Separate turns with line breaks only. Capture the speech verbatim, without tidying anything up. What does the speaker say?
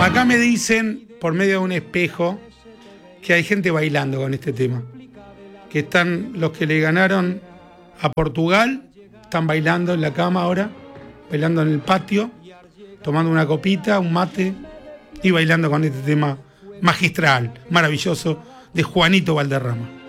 Acá me dicen, por medio de un espejo, que hay gente bailando con este tema. Que están los que le ganaron a Portugal, están bailando en la cama ahora, bailando en el patio, tomando una copita, un mate y bailando con este tema magistral, maravilloso, de Juanito Valderrama.